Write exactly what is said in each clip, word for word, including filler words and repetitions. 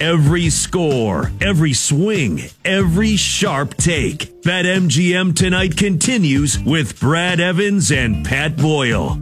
every score, every swing, every sharp take. BetMGM tonight continues with Brad Evans and Pat Boyle.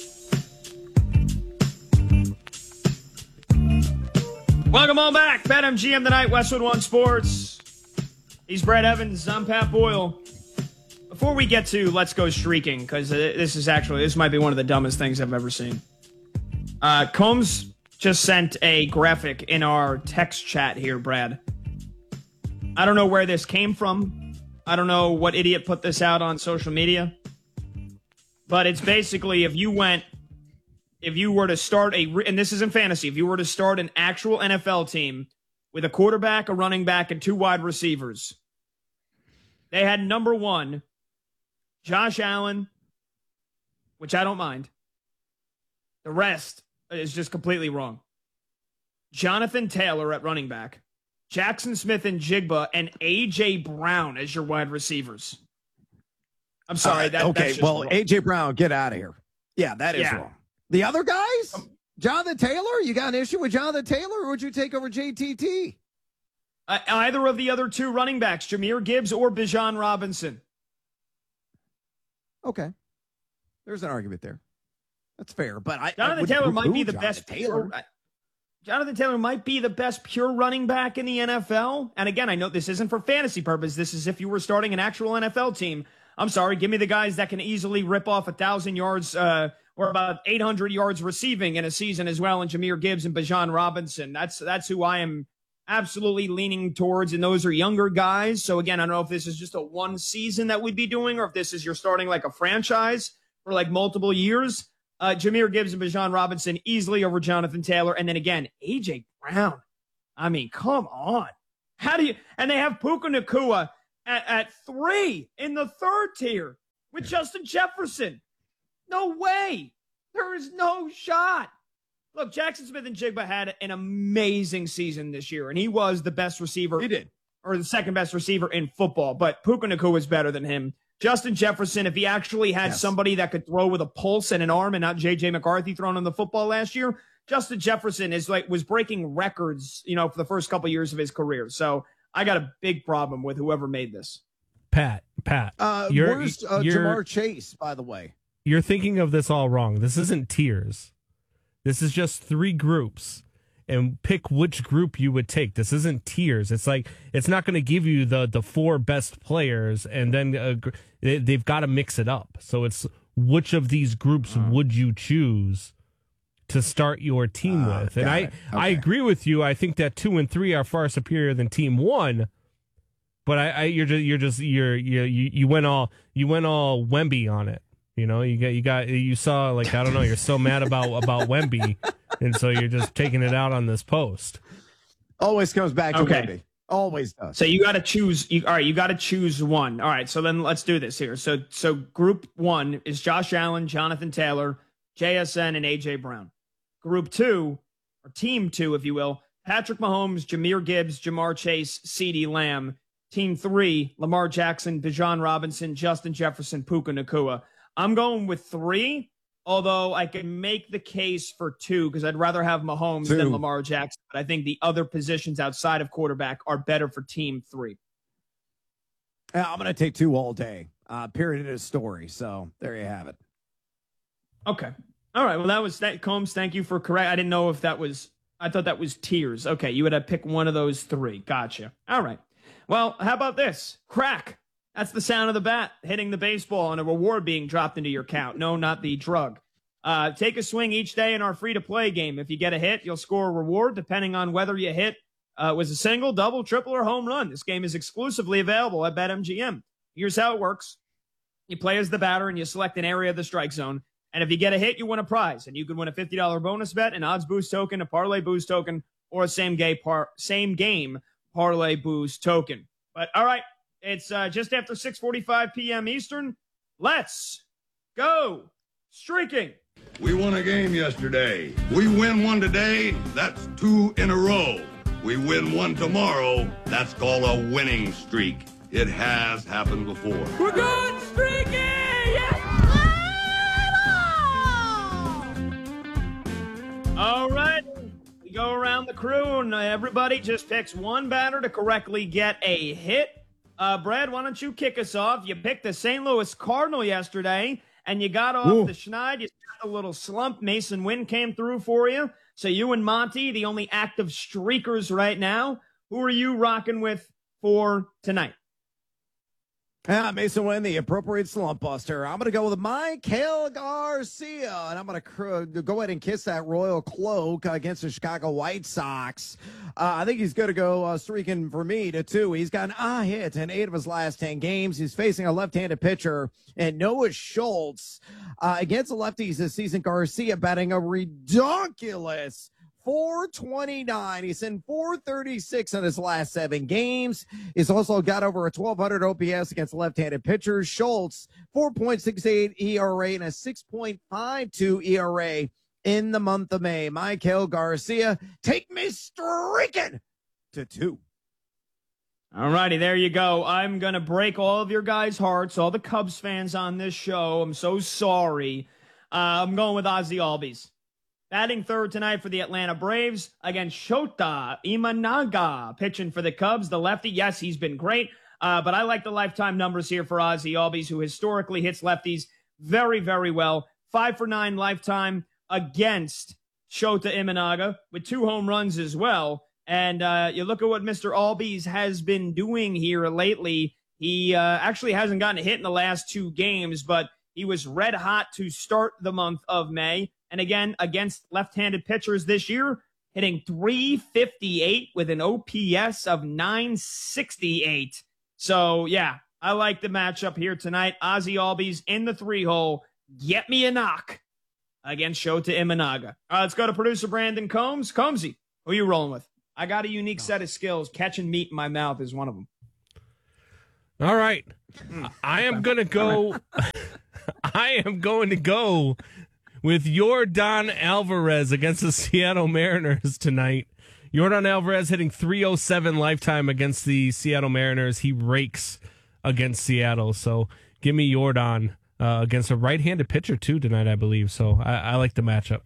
Welcome on back. BetMGM tonight, Westwood One Sports. He's Brad Evans. I'm Pat Boyle. Before we get to Let's Go Streaking, because this is actually, this might be one of the dumbest things I've ever seen. Uh, Combs just sent a graphic in our text chat here, Brad. I don't know where this came from. I don't know what idiot put this out on social media. But it's basically if you went, if you were to start a, and this isn't fantasy, if you were to start an actual N F L team with a quarterback, a running back, and two wide receivers, they had number one, Josh Allen, which I don't mind. The rest is just completely wrong. Jonathan Taylor at running back, Jackson Smith and Jigba, and A J Brown as your wide receivers. I'm sorry. Uh, that, okay, that's just well, wrong. A J Brown, get out of here. Yeah, that is Yeah. wrong. The other guys? Jonathan Taylor? You got an issue with Jonathan Taylor, or would you take over J T T? Uh, either of the other two running backs, Jahmyr Gibbs or Bijan Robinson. Okay. There's an argument there. That's fair, but I Jonathan I would- Taylor who- might who, be the Jonathan best Taylor. pure, Jonathan Taylor might be the best pure running back in the N F L. And again, I know this isn't for fantasy purpose. This is if you were starting an actual N F L team. I'm sorry, give me the guys that can easily rip off a thousand yards uh, or about eight hundred yards receiving in a season as well. And Jahmyr Gibbs and Bijan Robinson. That's that's who I am absolutely leaning towards. And those are younger guys. So again, I don't know if this is just a one season that we'd be doing, or if this is you're starting like a franchise for like multiple years. Uh, Jahmyr Gibbs and Bijan Robinson easily over Jonathan Taylor. And then again, A J Brown. I mean, come on. How do you, and they have Puka Nacua at, at three in the third tier with Justin Jefferson. No way. There is no shot. Look, Jackson Smith and Jigba had an amazing season this year, and he was the best receiver. He did. Or the second best receiver in football, but Puka Nacua is better than him. Justin Jefferson, if he actually had Yes. somebody that could throw with a pulse and an arm and not J J McCarthy throwing on the football last year, Justin Jefferson is like was breaking records, you know, for the first couple years of his career. So I got a big problem with whoever made this. Pat, Pat, Uh, you're, where's uh, you're, Jamar Chase, by the way? you're thinking of this all wrong. This isn't tiers. This is just three groups, and pick which group you would take. This isn't tiers. It's like it's not going to give you the the four best players, and then uh, gr- they, they've got to mix it up. So it's which of these groups Uh. would you choose to start your team Uh, with? And got I it. I Okay. agree with you. I think that two and three are far superior than team one. But I, I you're just you're just you're you you you went all you went all Wemby on it. You know, you got you got you saw like I don't know, you're so mad about about Wemby, and so you're just taking it out on this post. Always comes back to Okay. Wendy. Always does. So you got to choose. You, all right, you got to choose one. All right, so then let's do this here. So so group one is Josh Allen, Jonathan Taylor, J S N, and A J Brown. Group two, or team two, if you will, Patrick Mahomes, Jahmyr Gibbs, Jamar Chase, CeeDee Lamb. Team three, Lamar Jackson, Bijan Robinson, Justin Jefferson, Puka Nacua. I'm going with three, although I can make the case for two because I'd rather have Mahomes Two. than Lamar Jackson. But I think the other positions outside of quarterback are better for team three. Yeah, I'm going to take two all day. Uh, period of the story. So there you have it. Okay. All right. Well, that was that. Combs, thank you for correct. I didn't know if that was, I thought that was tiers. Okay. You would have picked one of those three. Gotcha. All right. Well, how about this? Crack. That's the sound of the bat hitting the baseball and a reward being dropped into your account. No, not the drug. Uh, take a swing each day in our free-to-play game. If you get a hit, you'll score a reward depending on whether you hit uh, was a single, double, triple, or home run. This game is exclusively available at BetMGM. Here's how it works. You play as the batter and you select an area of the strike zone. And if you get a hit, you win a prize. And you could win a fifty dollars bonus bet, an odds boost token, a parlay boost token, or a same game, par- same game parlay boost token. But all right, it's uh, just after six forty-five p.m. Eastern. Let's go streaking. We won a game yesterday. We win one today, that's two in a row. We win one tomorrow, that's called a winning streak. It has happened before. We're going streaking! Yes! All right. We go around the crew, and everybody just picks one batter to correctly get a hit. Uh, Brad, why don't you kick us off? You picked the Saint Louis Cardinal yesterday, and you got off Ooh. the schneid. You got a little slump. Mason Wynn came through for you. So you and Monty, the only active streakers right now. Who are you rocking with for tonight? Yeah, Mason Wynn, the appropriate slump buster. I'm going to go with Maikel Garcia, and I'm going to go ahead and kiss that royal cloak against the Chicago White Sox. Uh, I think he's going to go uh, streaking for me to two. He's got a hit in eight of his last ten games. He's facing a left-handed pitcher, and Noah Schultz uh, against the lefties this season. Garcia batting a redonkulous four twenty-nine. He's in four thirty-six in his last seven games. He's also got over a twelve hundred O P S against left-handed pitchers. Schultz, four point six eight E R A and a six point five two E R A in the month of May. Maikel Garcia, take me streaking to two. All righty, there you go. I'm going to break all of your guys' hearts, all the Cubs fans on this show. I'm so sorry. Uh, I'm going with Ozzie Albies. Batting third tonight for the Atlanta Braves against Shota Imanaga. Pitching for the Cubs, the lefty. Yes, he's been great, uh, but I like the lifetime numbers here for Ozzie Albies, who historically hits lefties very, very well. Five for nine lifetime against Shota Imanaga with two home runs as well. And uh, you look at what Mister Albies has been doing here lately. He uh, actually hasn't gotten a hit in the last two games, but he was red hot to start the month of May. And again, against left-handed pitchers this year, hitting three fifty-eight with an O P S of nine sixty-eight. So, yeah, I like the matchup here tonight. Ozzie Albies in the three-hole. Get me a knock against Shota Imanaga. Uh, let's go to producer Brandon Combs. Combsy, who are you rolling with? I got a unique set of skills. Catching meat in my mouth is one of them. All right. I am going to go. I am going to go with Yordan Alvarez against the Seattle Mariners tonight. Yordan Alvarez hitting three oh seven lifetime against the Seattle Mariners. He rakes against Seattle. So give me Yordan uh, against a right-handed pitcher, too, tonight, I believe. So I, I like the matchup.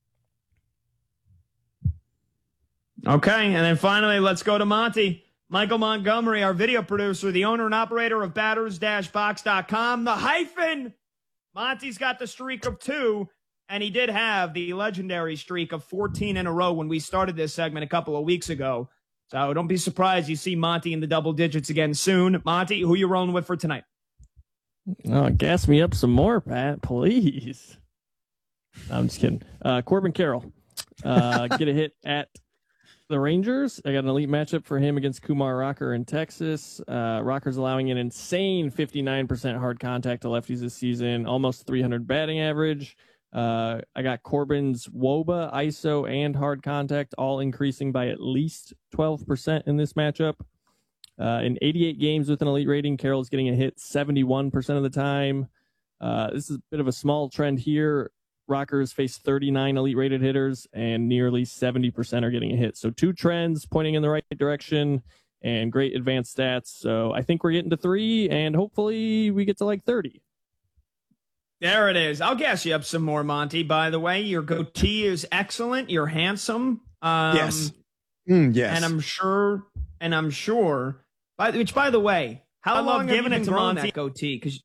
Okay, and then finally, let's go to Monty. Michael Montgomery, our video producer, the owner and operator of batters box dot com. The hyphen! Monty's got the streak of two. And he did have the legendary streak of fourteen in a row when we started this segment a couple of weeks ago. So don't be surprised you see Monty in the double digits again soon. Monty, who you rolling with for tonight? Oh, gas me up some more, Pat, please. I'm just kidding. Uh, Corbin Carroll, uh, get a hit at the Rangers. I got an elite matchup for him against Kumar Rocker in Texas. Uh, Rocker's allowing an insane fifty-nine percent hard contact to lefties this season, almost three hundred batting average. Uh, I got Corbin's W O B A, I S O, and hard contact all increasing by at least twelve percent in this matchup. Uh, in eighty-eight games with an elite rating, Carroll's getting a hit seventy-one percent of the time. Uh, this is a bit of a small trend here. Rockers face thirty-nine elite rated hitters, and nearly seventy percent are getting a hit. So two trends pointing in the right direction and great advanced stats. So I think we're getting to three, and hopefully we get to like thirty. There it is. I'll gas you up some more, Monty. By the way, your goatee is excellent. You're handsome. Um, yes. Mm, yes. And I'm sure, and I'm sure, by, which, by the way, how I long love giving it to Monty that goatee? Because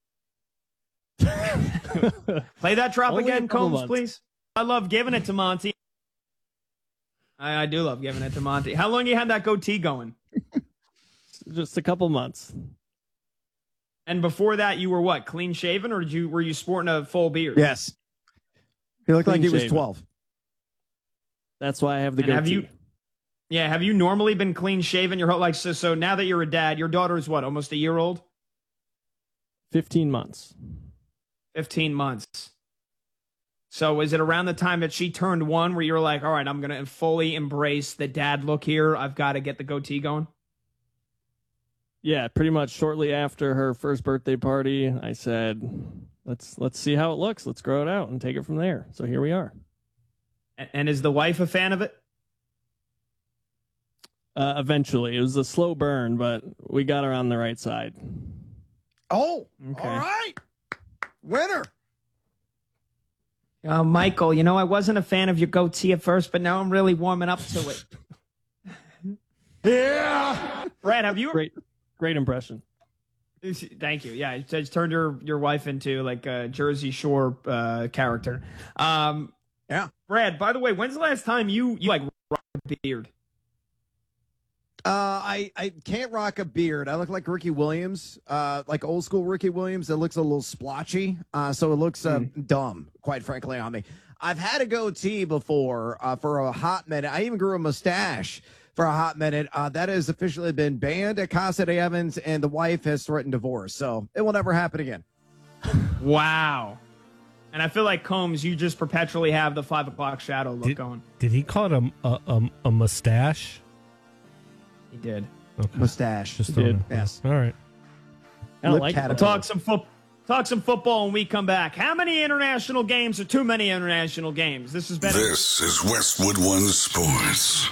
play that drop Only again, Combs, months. please. I love giving it to Monty. I, I do love giving it to Monty. How long you had that goatee going? Just a couple months. And before that, you were what? Clean shaven, or did you were you sporting a full beard? Yes. He looked Clean like he was shaven. twelve. That's why I have the And goatee. have you? Yeah, have you normally been clean shaven your whole like so? So now that you're a dad, your daughter is what? Almost a year old. fifteen months. Fifteen months. So is it around the time that she turned one where you're like, all right, I'm gonna fully embrace the dad look here. I've got to get the goatee going. Yeah, pretty much shortly after her first birthday party, I said, let's let's see how it looks. Let's grow it out and take it from there. So here we are. And, and is the wife a fan of it? Uh, eventually. It was a slow burn, but we got her on the right side. Oh, Okay. all right. Winner. Uh, Michael, you know, I wasn't a fan of your goatee at first, but now I'm really warming up to it. Yeah. Brad, have you... Great, great impression. Thank you. Yeah, it's turned your, your wife into like a Jersey Shore uh, character. Um, yeah. Brad, by the way, when's the last time you, you like rock a beard? Uh, I, I can't rock a beard. I look like Ricky Williams, uh, like old school Ricky Williams. It looks a little splotchy, uh, so it looks uh, mm. dumb, quite frankly, on me. I've had a goatee before uh, for a hot minute. I even grew a mustache for a hot minute. Uh, that has officially been banned at Casa de Evans, and the wife has threatened divorce, so it will never happen again. Wow. And I feel like Combs, you just perpetually have the five o'clock shadow look did, going. Did he call it a, a, a, a mustache? He did. Okay. Mustache. Just did. It. Yes. All right. I don't like we'll talk some football. Talk some football when we come back. How many international games are too many international games? This is better. This is Westwood One Sports.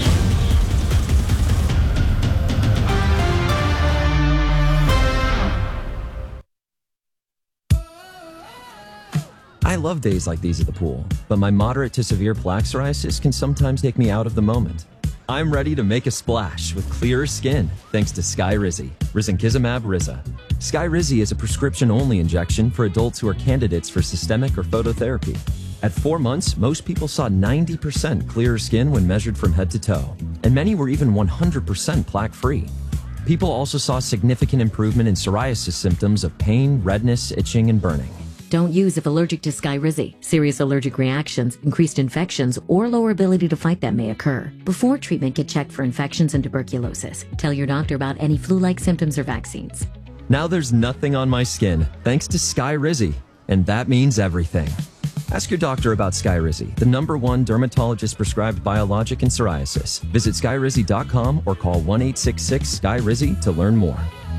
I love days like these at the pool, but my moderate to severe plaque psoriasis can sometimes take me out of the moment. I'm ready to make a splash with clearer skin thanks to Skyrizi, risankizumab Riza. Skyrizi is a prescription-only injection for adults who are candidates for systemic or phototherapy. At four months, most people saw ninety percent clearer skin when measured from head to toe, and many were even one hundred percent plaque-free. People also saw significant improvement in psoriasis symptoms of pain, redness, itching, and burning. Don't use if allergic to Skyrizi. Serious allergic reactions, increased infections, or lower ability to fight them may occur. Before treatment, get checked for infections and tuberculosis. Tell your doctor about any flu-like symptoms or vaccines. Now there's nothing on my skin thanks to Skyrizi, and that means everything. Ask your doctor about Skyrizi, the number one dermatologist-prescribed biologic in psoriasis. Visit skyrizi dot com or call one eight six six Sky Rizi to learn more.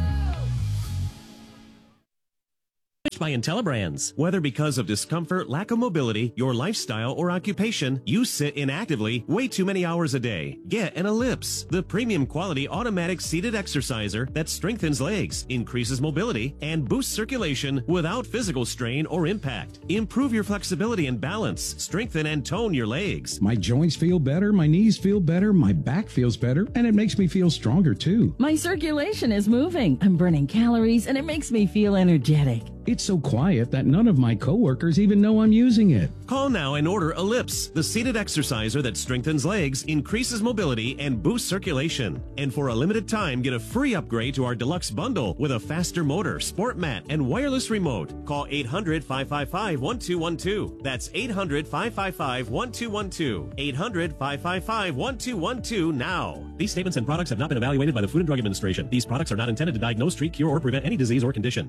By IntelliBrands. Whether because of discomfort, lack of mobility, your lifestyle, or occupation, you sit inactively way too many hours a day. Get an Ellipse, the premium quality automatic seated exerciser that strengthens legs, increases mobility, and boosts circulation without physical strain or impact. Improve your flexibility and balance, strengthen and tone your legs. My joints feel better, my knees feel better, my back feels better, and it makes me feel stronger too. My circulation is moving, I'm burning calories, and it makes me feel energetic. It's so quiet that none of my coworkers even know I'm using it. Call now and order Ellipse, the seated exerciser that strengthens legs, increases mobility, and boosts circulation. And for a limited time, get a free upgrade to our deluxe bundle with a faster motor, sport mat, and wireless remote. Call eight hundred, five five five, one two one two. That's eight hundred, five five five, one two one two. eight hundred, five five five, one two one two now. These statements and products have not been evaluated by the Food and Drug Administration. These products are not intended to diagnose, treat, cure, or prevent any disease or condition.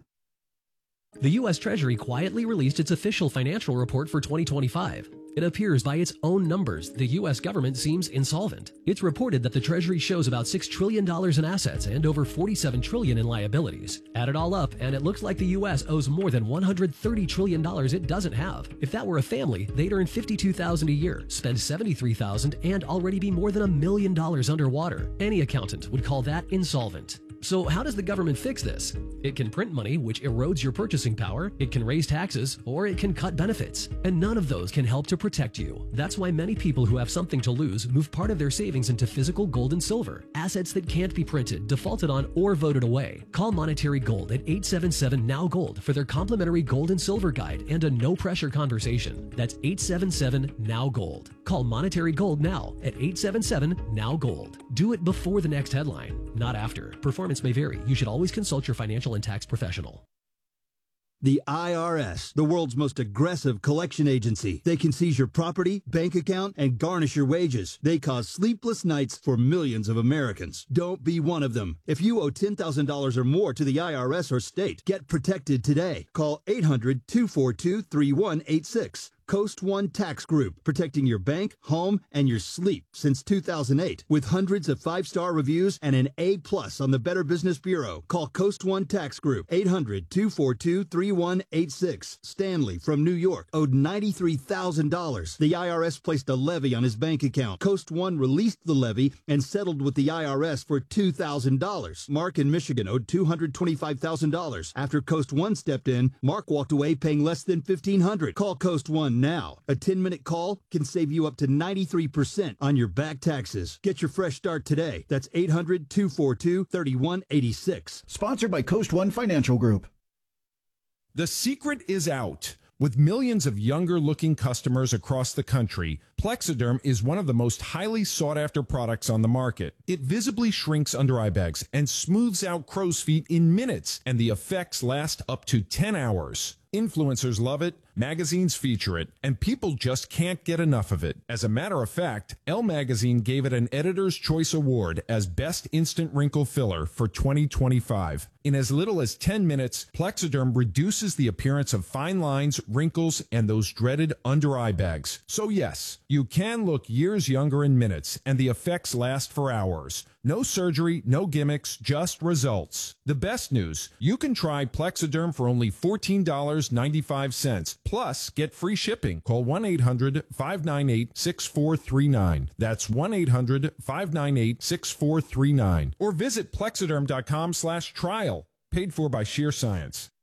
The U S Treasury quietly released its official financial report for twenty twenty-five. It appears by its own numbers, the U S government seems insolvent. It's reported that the Treasury shows about six trillion dollars in assets and over forty-seven trillion dollars in liabilities. Add it all up, and it looks like the U S owes more than one hundred thirty trillion dollars it doesn't have. If that were a family, they'd earn fifty-two thousand dollars a year, spend seventy-three thousand dollars, and already be more than a million dollars underwater. Any accountant would call that insolvent. So how does the government fix this? It can print money, which erodes your purchasing power, it can raise taxes, or it can cut benefits. And none of those can help to protect you. That's why many people who have something to lose move part of their savings into physical gold and silver, assets that can't be printed, defaulted on, or voted away. Call Monetary Gold at eight seven seven, N O W Gold for their complimentary gold and silver guide and a no-pressure conversation. That's eight seven seven, N O W Gold. Call Monetary Gold now at eight seven seven, N O W Gold. Do it before the next headline, not after. Performance may vary. You should always consult your financial and tax professional. The I R S, the world's most aggressive collection agency. They can seize your property, bank account, and garnish your wages. They cause sleepless nights for millions of Americans. Don't be one of them. If you owe ten thousand dollars or more to the I R S or state, get protected today. Call eight hundred, two four two, three one eight six. Coast One Tax Group, protecting your bank, home, and your sleep since two thousand eight. With hundreds of five-star reviews and an A plus on the Better Business Bureau. Call Coast One Tax Group, eight hundred, two four two, three one eight six. Stanley from New York owed ninety-three thousand dollars. The I R S placed a levy on his bank account. Coast One released the levy and settled with the I R S for two thousand dollars. Mark in Michigan owed two hundred twenty-five thousand dollars. After Coast One stepped in, Mark walked away paying less than fifteen hundred dollars. Call Coast One one now. A ten-minute call can save you up to ninety-three percent on your back taxes. Get your fresh start today. That's eight hundred, two four two, three one eight six. Sponsored by Coast One Financial Group. The secret is out. With millions of younger-looking customers across the country, Plexiderm is one of the most highly sought-after products on the market. It visibly shrinks under-eye bags and smooths out crow's feet in minutes, and the effects last up to ten hours. Influencers love it, magazines feature it, and people just can't get enough of it. As a matter of fact, Elle Magazine gave it an Editor's Choice Award as Best Instant Wrinkle Filler for twenty twenty-five. In as little as ten minutes, Plexiderm reduces the appearance of fine lines, wrinkles, and those dreaded under-eye bags. So yes, you can look years younger in minutes, and the effects last for hours. No surgery, no gimmicks, just results. The best news, you can try Plexiderm for only fourteen dollars and ninety-five cents. Plus, get free shipping. Call one eight hundred, five nine eight, six four three nine. That's one eight hundred, five nine eight, six four three nine. Or visit Plexiderm dot com slash trial. Paid for by Sheer Science.